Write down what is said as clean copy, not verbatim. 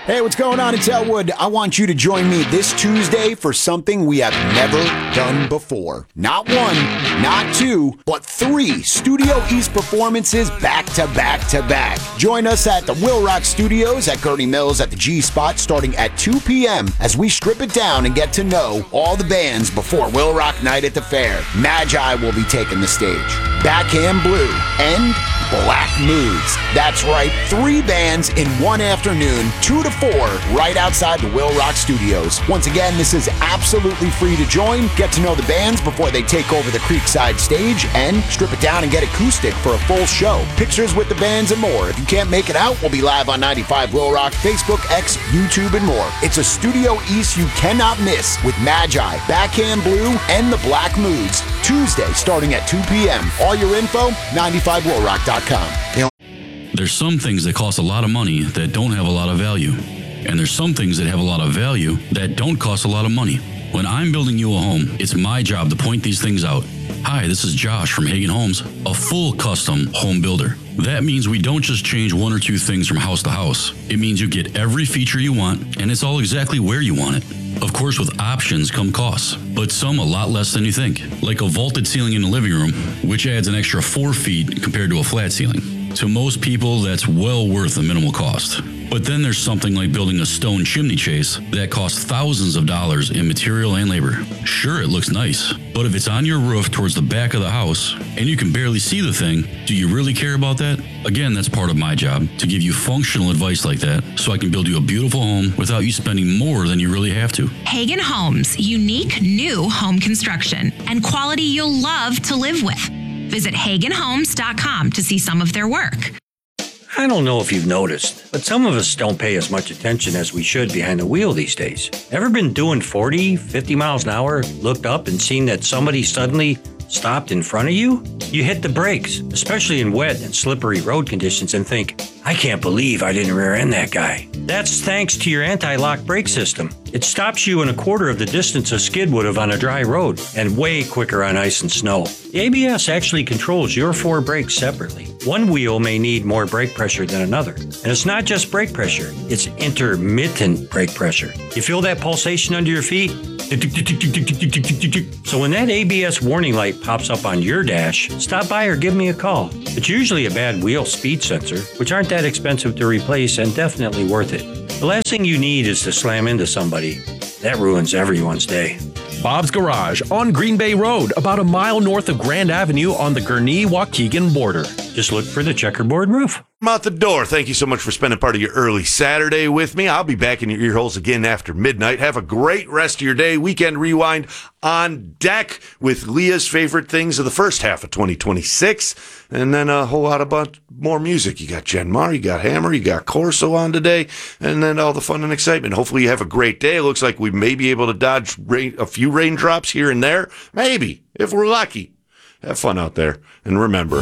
Hey, what's going on? It's Elwood. I want you to join me this Tuesday for something we have never done before. Not one, not two, but 3 Studio East performances back to back to back. Join us at the Will Rock Studios at Gurney Mills at the G-Spot starting at 2 p.m. as we strip it down and get to know all the bands before Will Rock Night at the Fair. Magi will be taking the stage. Backhand Blue and Black Moods. That's right, 3 bands in one afternoon, 2 to 4, right outside the Will Rock Studios. Once again, this is absolutely free to join. Get to know the bands before they take over the Creekside stage and strip it down and get acoustic for a full show. Pictures with the bands and more. If you can't make it out, we'll be live on 95 Will Rock, Facebook, X, YouTube, and more. It's a Studio East you cannot miss with Magi, Backhand Blue, and the Black Moods. Tuesday, starting at 2 p.m. All your info, 95willrock.com. There's some things that cost a lot of money that don't have a lot of value. And there's some things that have a lot of value that don't cost a lot of money. When I'm building you a home, it's my job to point these things out. Hi, this is Josh from Hagen Homes, a full custom home builder. That means we don't just change 1 or 2 things from house to house. It means you get every feature you want, and it's all exactly where you want it. Of course, with options come costs, but some a lot less than you think. Like a vaulted ceiling in the living room, which adds an extra 4 feet compared to a flat ceiling. To most people, that's well worth the minimal cost. But then there's something like building a stone chimney chase that costs thousands of dollars in material and labor. Sure, it looks nice, but if it's on your roof towards the back of the house and you can barely see the thing, do you really care about that? Again, that's part of my job, to give you functional advice like that so I can build you a beautiful home without you spending more than you really have to. Hagen Homes, unique new home construction and quality you'll love to live with. Visit HagenHomes.com to see some of their work. I don't know if you've noticed, but some of us don't pay as much attention as we should behind the wheel these days. Ever been doing 40, 50 miles an hour, looked up and seen that somebody suddenly stopped in front of you? You hit the brakes, especially in wet and slippery road conditions, and think, I can't believe I didn't rear end that guy. That's thanks to your anti-lock brake system. It stops you in a quarter of the distance a skid would have on a dry road, and way quicker on ice and snow. The ABS actually controls your 4 brakes separately. One wheel may need more brake pressure than another. And it's not just brake pressure, it's intermittent brake pressure. You feel that pulsation under your feet? So when that ABS warning light pops up on your dash, stop by or give me a call. It's usually a bad wheel speed sensor, which aren't that expensive to replace and definitely worth it. The last thing you need is to slam into somebody. That ruins everyone's day. Bob's Garage on Green Bay Road, about a mile north of Grand Avenue on the Gurnee-Waukegan border. Just look for the checkerboard roof. I'm out the door. Thank you so much for spending part of your early Saturday with me. I'll be back in your ear holes again after midnight. Have a great rest of your day. Weekend Rewind on deck with Leah's favorite things of the first half of 2026. And then a whole lot of more music. You got Jen Mar, you got Hammer, you got Corso on today. And then all the fun and excitement. Hopefully you have a great day. It looks like we may be able to dodge a few raindrops here and there. Maybe, if we're lucky. Have fun out there. And remember,